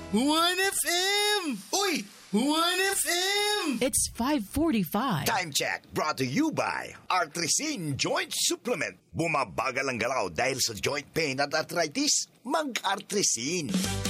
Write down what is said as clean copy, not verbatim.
1FM! Uy! 1FM! It's 5:45. Time check brought to you by Artrisin Joint Supplement. Bumabagal ang galaw dahil sa joint pain at arthritis. Mag-Artrisin.